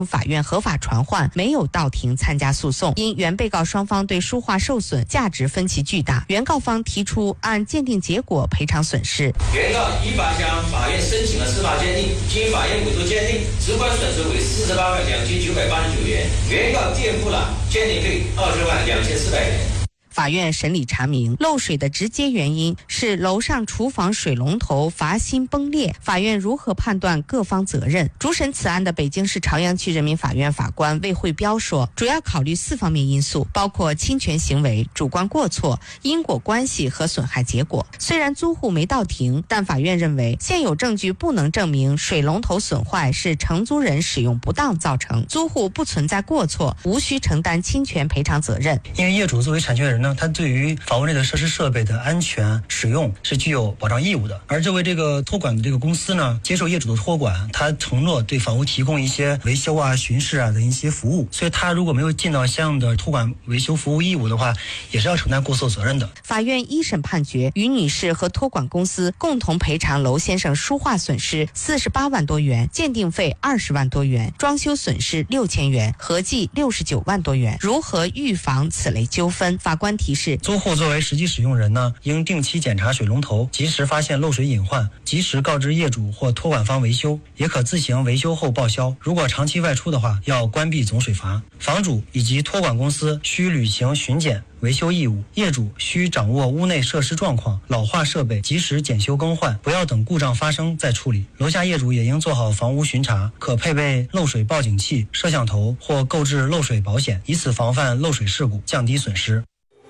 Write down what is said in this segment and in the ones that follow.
法院合法传唤，没有到庭参加诉讼。因原被告双方对书画受损价值分歧巨大，原告方提出按鉴定结果赔偿损失。 原告依法向法院申请了司法鉴定，经法院委托鉴定，直观损失为482989元，原告垫付了鉴定费202400元。 法院审理查明，漏水的直接原因是楼上厨房水龙头阀芯崩裂。法院如何判断各方责任？主审此案的北京市朝阳区人民法院法官魏慧彪说，主要考虑4方面因素，包括侵权行为、主观过错、因果关系和损害结果。虽然租户没到庭，但法院认为现有证据不能证明水龙头损坏是承租人使用不当造成，租户不存在过错，无需承担侵权赔偿责任。 因为业主作为产权人呢，他对于房屋内的设施设备的安全使用是具有保障义务的。而作为这个托管的这个公司呢，接受业主的托管，他承诺对房屋提供一些维修啊、巡视啊的一些服务，所以他如果没有尽到相应的托管维修服务义务的话，也是要承担过错责任的。 法院一审判决，于女士和托管公司共同赔偿娄先生书画损失48万多元，鉴定费20万多元，装修损失6000元，合计69万多元。如何预防此类纠纷？法官提示， 租户作为实际使用人呢，应定期检查水龙头，及时发现漏水隐患，及时告知业主或托管方维修，也可自行维修后报销。如果长期外出的话，要关闭总水阀。房主以及托管公司需履行巡检维修义务，业主需掌握屋内设施状况，老化设备及时检修更换，不要等故障发生再处理。楼下业主也应做好房屋巡查，可配备漏水报警器、摄像头或购置漏水保险，以此防范漏水事故，降低损失。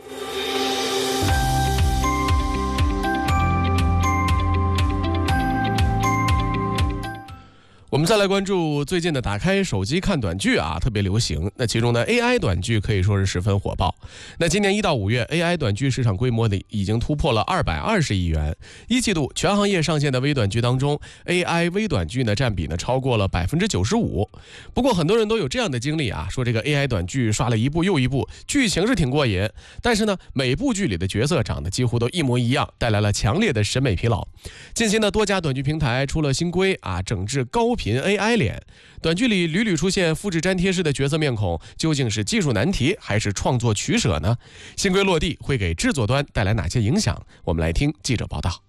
我们再来关注最近的打开手机看短剧啊，特别流行。那其中呢 AI 短剧可以说是十分火爆。那今年1到5月 AI 短剧市场规模已经突破了220亿元。一季度全行业上线的微短剧当中， AI 微短剧呢占比呢超过了95%。不过很多人都有这样的经历啊，说这个 AI 短剧刷了一部又一部，剧情是挺过瘾，但是呢每部剧里的角色长得几乎都一模一样，带来了强烈的审美疲劳。近期呢多家短剧平台出了新规啊，整治高频 AI 脸。短剧里屡屡出现复制粘贴式的角色面孔，究竟是技术难题还是创作取舍呢？新规落地会给制作端带来哪些影响？我们来听记者报道。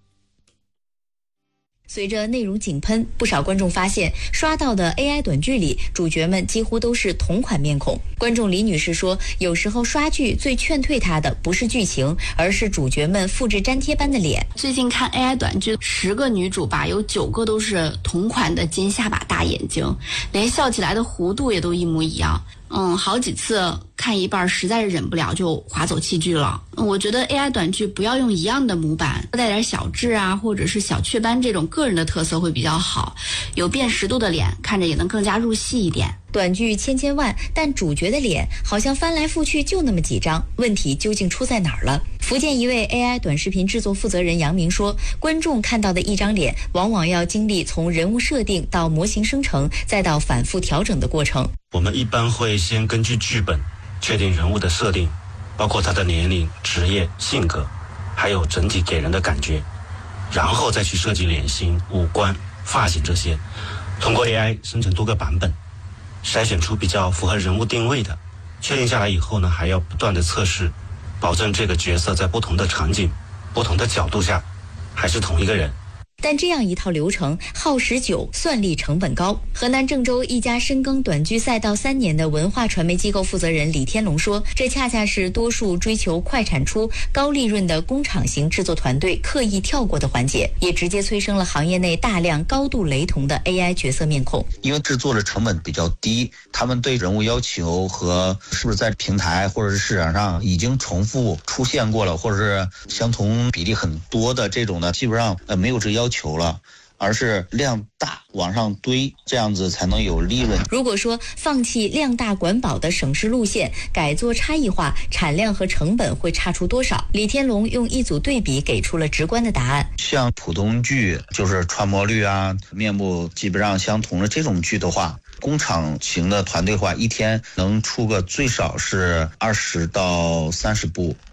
随着内容井喷，不少观众发现刷到的 AI 短剧里，主角们几乎都是同款面孔。观众李女士说，有时候刷剧最劝退她的不是剧情，而是主角们复制粘贴般的脸。 最近看 AI 短剧，10个女主吧，有9个都是同款的尖下巴大眼睛，连笑起来的弧度也都一模一样。好几次看一半实在是忍不了就划走弃剧了。我觉得 AI 短剧不要用一样的模板，带点小痣啊或者是小雀斑这种个人的特色会比较好，有辨识度的脸看着也能更加入戏一点。 短剧千万，但主角的脸好像翻来覆去就那么几张，问题究竟出在哪儿了？福建一位 AI 短视频制作负责人杨明说，观众看到的一张脸往往要经历从人物设定到模型生成再到反复调整的过程。 我们一般会先根据剧本确定人物的设定，包括他的年龄、职业、性格，还有整体给人的感觉，然后再去设计脸型、五官、发型这些，通过 AI 生成多个版本，筛选出比较符合人物定位的。确定下来以后呢，还要不断的测试，保证这个角色在不同的场景、不同的角度下还是同一个人。 但这样一套流程耗时久，算力成本高。河南郑州一家深耕短剧赛道3年的文化传媒机构负责人李天龙说，这恰恰是多数追求快产出、高利润的工厂型制作团队刻意跳过的环节，也直接催生了行业内大量高度雷同的 AI 角色面孔。 因为制作的成本比较低，他们对人物要求和是不是在平台或者是市场上已经重复出现过了，或者是相同比例很多的这种呢，基本上没有这要求了，而是量大往上堆，这样子才能有利润。 如果说放弃量大管饱的省事路线，改做差异化，产量和成本会差出多少？李天龙用一组对比给出了直观的答案。 像普通剧，就是传播率啊、面部基本上相同的这种剧的话，工厂型的团队的话，一天能出个最少是20到30部，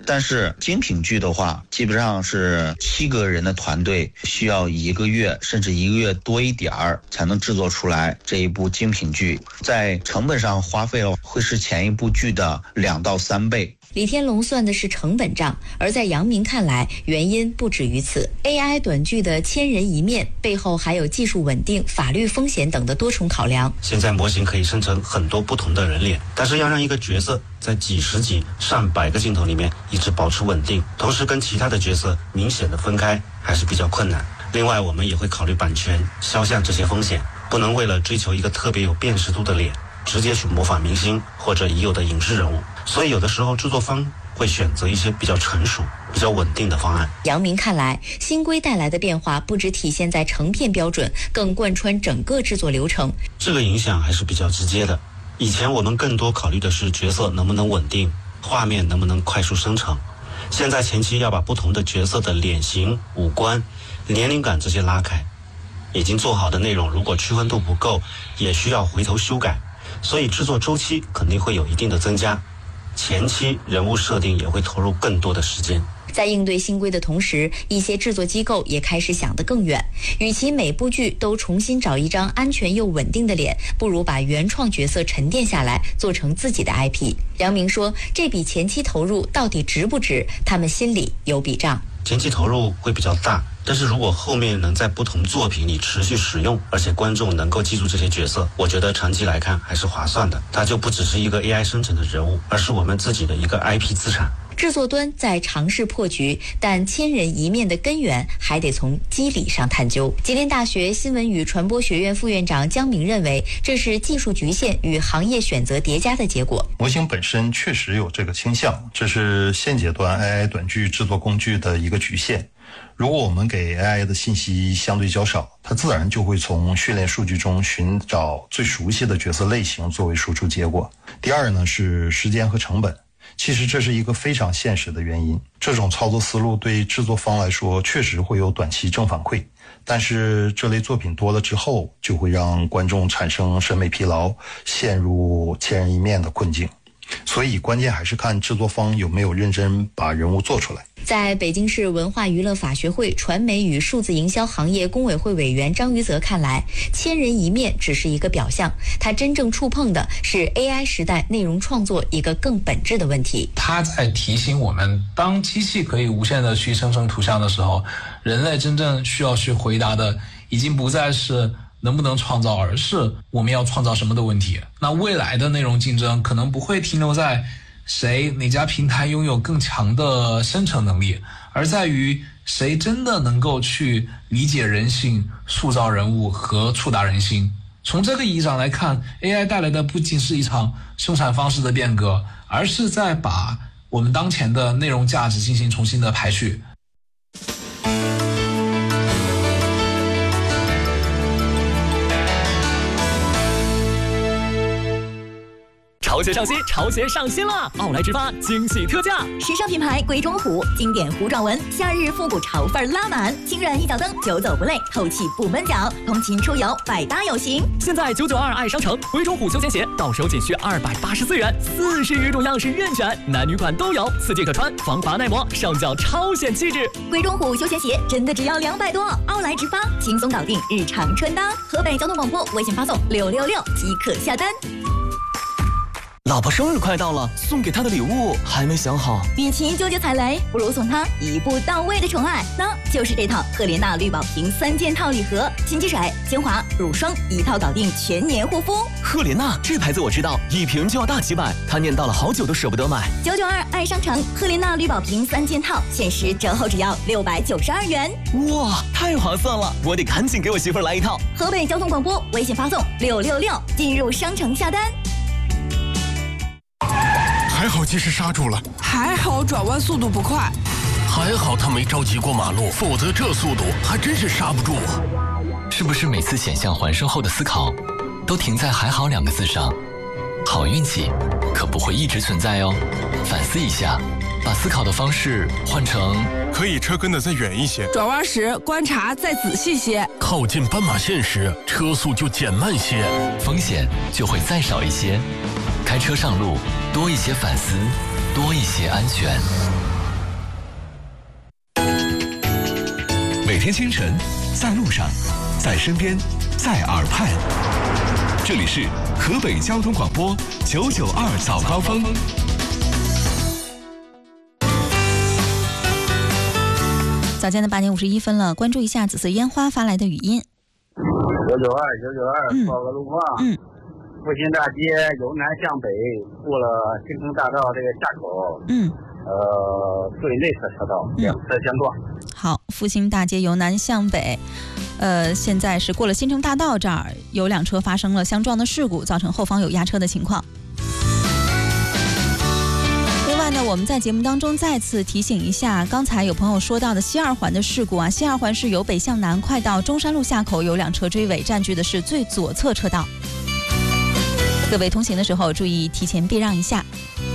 但是精品剧的话，基本上是7个人的团队需要1个月甚至1个月多一点儿才能制作出来这一部精品剧，在成本上花费了会是前一部剧的2到3倍。 李天龙算的是成本账，而在杨明看来，原因不止于此。AI 短剧的千人一面背后还有技术稳定、法律风险等的多重考量。 现在模型可以生成很多不同的人脸，但是要让一个角色在几十集、上百个镜头里面一直保持稳定，同时跟其他的角色明显的分开，还是比较困难。另外，我们也会考虑版权、肖像这些风险，不能为了追求一个特别有辨识度的脸，直接去模仿明星或者已有的影视人物。所以有的时候制作方会选择一些比较成熟、比较稳定的方案。 杨明看来，新规带来的变化不只体现在成片标准，更贯穿整个制作流程。 这个影响还是比较直接的。以前我们更多考虑的是角色能不能稳定，画面能不能快速生成。现在前期要把不同的角色的脸型、五官、年龄感这些拉开，已经做好的内容如果区分度不够，也需要回头修改，所以制作周期肯定会有一定的增加。前期人物设定也会投入更多的时间。 在应对新规的同时，一些制作机构也开始想得更远，与其每部剧都重新找一张安全又稳定的脸，不如把原创角色沉淀下来，做成自己的 IP。杨明说，这笔前期投入到底值不值，他们心里有笔账。 前期投入会比较大，但是如果后面能在不同作品里持续使用，而且观众能够记住这些角色，我觉得长期来看还是划算的。它就不只是一个 AI 生成的人物，而是我们自己的一个 IP 资产。 制作端在尝试破局，但千人一面的根源还得从机理上探究。吉林大学新闻与传播学院副院长姜明认为，这是技术局限与行业选择叠加的结果。 模型本身确实有这个倾向，这是现阶段 AI 短剧制作工具的一个局限。如果我们给 AI 的信息相对较少，它自然就会从训练数据中寻找最熟悉的角色类型作为输出结果。第二呢，是时间和成本。其实这是一个非常现实的原因，这种操作思路对制作方来说确实会有短期正反馈，但是这类作品多了之后，就会让观众产生审美疲劳，陷入千人一面的困境。所以关键还是看制作方有没有认真把人物做出来。 在北京市文化娱乐法学会传媒与数字营销行业工委会委员张于泽看来，千人一面只是一个表象，他真正触碰的是 AI 时代内容创作一个更本质的问题。 他在提醒我们，当机器可以无限的去生成图像的时候，人类真正需要去回答的已经不再是能不能创造，而是我们要创造什么的问题。那未来的内容竞争可能不会停留在哪家平台拥有更强的生成能力，而在于谁真的能够去理解人性、塑造人物和触达人心。从这个意义上来看， AI 带来的不仅是一场生产方式的变革，而是在把我们当前的内容价值进行重新的排序。 潮鞋上新，潮鞋上新了！奥莱直发惊喜特价， 时尚品牌鬼冢虎经典弧状纹，夏日复古潮范拉满，轻软一脚蹬，久走不累，透气不闷脚，通勤出游百搭有型。 现在992爱商城鬼冢虎休闲鞋到手仅需284元，40余种样式任选，男女款都有，4季可穿，防滑耐磨，上脚超显气质。 鬼冢虎休闲鞋真的只要200多，奥莱直发轻松搞定日常穿搭。河北交通广播微信发送666即可下单。 老婆生日快到了，送给她的礼物还没想好。 与其纠结踩雷，不如送她一步到位的宠爱，那就是这套赫莲娜绿宝瓶3件套礼盒，清洁水、精华、乳霜一套搞定全年护肤。 赫莲娜这牌子我知道，一瓶就要大几百，她念叨了好久都舍不得买。 992爱商城赫莲娜绿宝瓶3件套，限时折后只要692元。 哇，太划算了，我得赶紧给我媳妇儿来一套。 河北交通广播微信发送666进入商城下单。 还好及时刹住了， 还好转弯速度不快， 还好他没着急过马路，否则这速度还真是刹不住啊！ 是不是每次险象环生后的思考都停在还好2个字上？好运气可不会一直存在哦，反思一下，把思考的方式换成可以车跟得再远一些， 转弯时观察再仔细些， 靠近斑马线时车速就减慢些， 风险就会再少一些。开车上路多一些反思，多一些安全。 每天清晨，在路上，在身边，在耳畔。这里是河北交通广播992早高峰。 早间的8点51分了，关注一下紫色烟花发来的语音。 992报个路况。复兴大街由南向北过了新城大道这个下口。对内侧车道两侧相撞。 好，复兴大街由南向北，现在是过了新城大道这儿有2车发生了相撞的事故，造成后方有压车的情况。另外呢，我们在节目当中再次提醒一下，刚才有朋友说到的西二环的事故啊，西二环是由北向南，快到中山路下口有2车追尾，占据的是最左侧车道。各位通行的时候注意提前避让一下。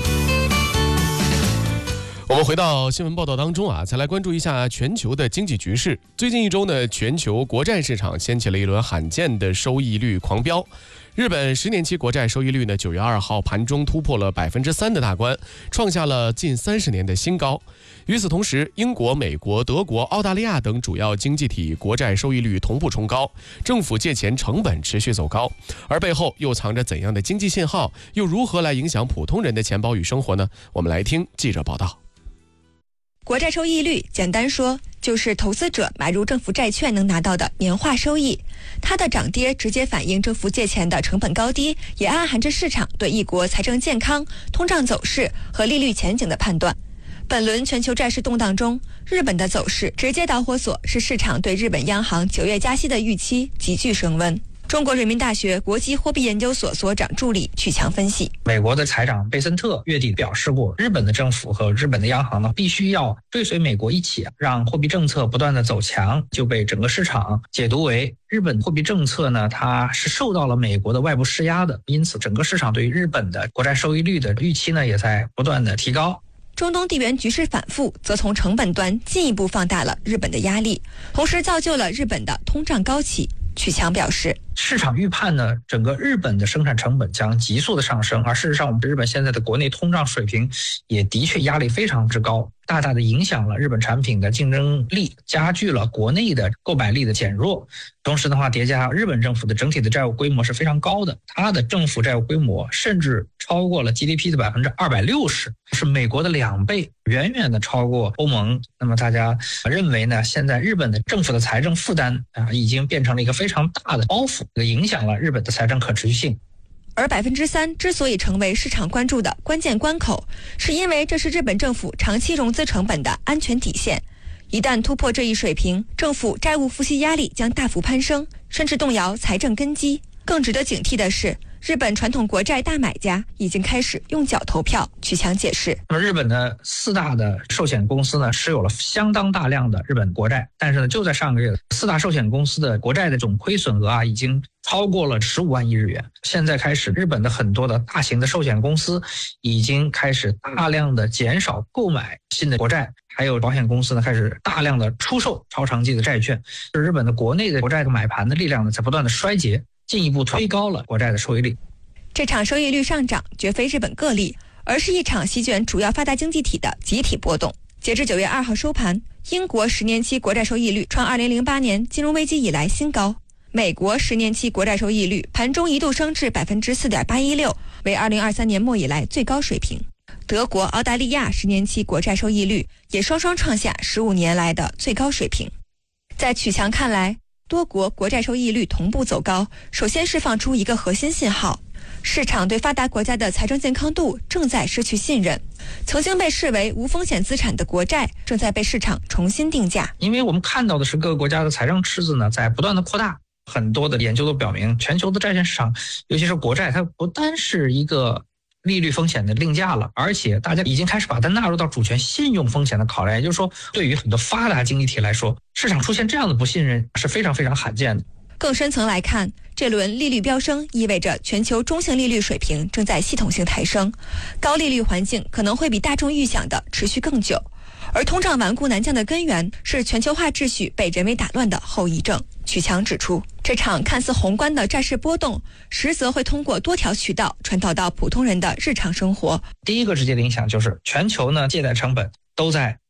我们回到新闻报道当中啊，再来关注一下全球的经济局势。最近1周呢，全球国债市场掀起了一轮罕见的收益率狂飙。日本10年期国债收益率呢，9月2号盘中突破了3%的大关，创下了近30年的新高。与此同时，英国、美国、德国、澳大利亚等主要经济体国债收益率同步冲高，政府借钱成本持续走高，而背后又藏着怎样的经济信号？又如何来影响普通人的钱包与生活呢？我们来听记者报道。 国债收益率简单说就是投资者买入政府债券能拿到的年化收益，它的涨跌直接反映政府借钱的成本高低，也暗含着市场对一国财政健康、通胀走势和利率前景的判断。本轮全球债市动荡中，日本的走势直接导火索是市场对日本央行9月加息的预期急剧升温。中国人民大学国际货币研究所所长助理曲强分析， 美国的财长贝森特月底表示过，日本的政府和日本的央行呢，必须要追随美国一起让货币政策不断的走强，就被整个市场解读为日本货币政策呢，它是受到了美国的外部施压的，因此整个市场对于日本的国债收益率的预期呢，也在不断的提高。 中东地缘局势反复，则从成本端进一步放大了日本的压力，同时造就了日本的通胀高企。曲强表示， 市场预判呢，整个日本的生产成本将急速的上升，而事实上我们日本现在的国内通胀水平也的确压力非常之高，大大的影响了日本产品的竞争力，加剧了国内的购买力的减弱。同时的话，叠加日本政府的整体的债务规模是非常高的，它的政府债务规模甚至超过了 GDP 的260%，是美国的2倍，远远的超过欧盟。那么大家认为呢，现在日本的政府的财政负担已经变成了一个非常大的包袱，影响了日本的财政可持续性。 而3%之所以成为市场关注的关键关口，是因为这是日本政府长期融资成本的安全底线。一旦突破这一水平，政府债务付息压力将大幅攀升，甚至动摇财政根基。更值得警惕的是，日本传统国债大买家已经开始用脚投票。曲强解释， 那么日本的4大的寿险公司呢，持有了相当大量的日本国债，但是呢，就在上个月，4大寿险公司的国债的总亏损额已经超过了15万亿日元。现在开始，日本的很多的大型的寿险公司已经开始大量的减少购买新的国债，还有保险公司呢开始大量的出售超长期的债券。日本的国内的国债的买盘的力量呢在不断的衰竭，进一步推高了国债的收益率。 这场收益率上涨绝非日本个例，而是一场席卷主要发达经济体的集体波动。截至9月2号收盘，英国10年期国债收益率创2008年金融危机以来新高，美国10年期国债收益率盘中一度升至 4.816%， 为2023年末以来最高水平。德国、澳大利亚10年期国债收益率也双双创下15年来的最高水平。在曲强看来，多国国债收益率同步走高，首先释放出一个核心信号，市场对发达国家的财政健康度正在失去信任，曾经被视为无风险资产的国债正在被市场重新定价。 因为我们看到的是各个国家的财政赤字呢在不断的扩大，很多的研究都表明，全球的债券市场，尤其是国债，它不单是一个利率风险的定价了，而且大家已经开始把它纳入到主权信用风险的考量。也就是说，对于很多发达经济体来说，市场出现这样的不信任是非常非常罕见的。 更深层来看，这轮利率飙升意味着全球中性利率水平正在系统性抬升，高利率环境可能会比大众预想的持续更久。而通胀顽固难降的根源是全球化秩序被人为打乱的后遗症。曲强指出，这场看似宏观的债市波动，实则会通过多条渠道传导到普通人的日常生活。 第一个直接的影响就是全球呢借贷成本都在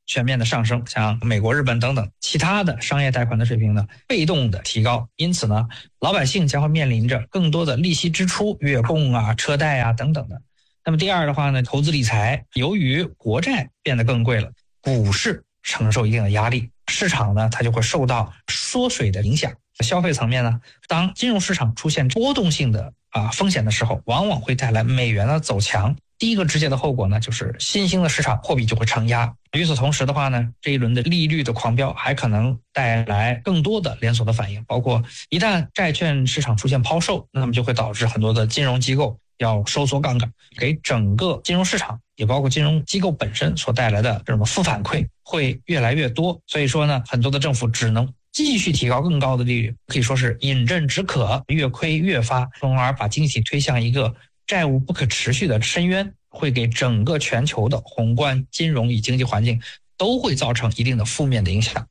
全面的上升，像美国、日本等等其他的商业贷款的水平呢被动的提高，因此呢老百姓将会面临着更多的利息支出，月供啊、车贷啊等等的。那么第二的话呢，投资理财，由于国债变得更贵了，股市承受一定的压力，市场呢它就会受到缩水的影响。消费层面呢，当金融市场出现波动性的风险的时候，往往会带来美元的走强。第一个直接的后果呢，就是新兴的市场货币就会承压。与此同时的话呢，这一轮的利率的狂飙还可能带来更多的连锁的反应，包括一旦债券市场出现抛售，那么就会导致很多的金融机构要收缩杠杆，给整个金融市场也包括金融机构本身所带来的这种负反馈会越来越多。所以说呢，很多的政府只能继续提高更高的利率，可以说是饮鸩止渴，越亏越发，从而把经济推向一个债务不可持续的深渊，会给整个全球的宏观金融与经济环境都会造成一定的负面的影响。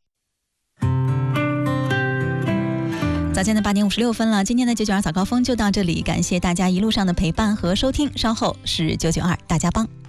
早间的8点56分了，今天的992早高峰就到这里，感谢大家一路上的陪伴和收听，稍后是992大家帮。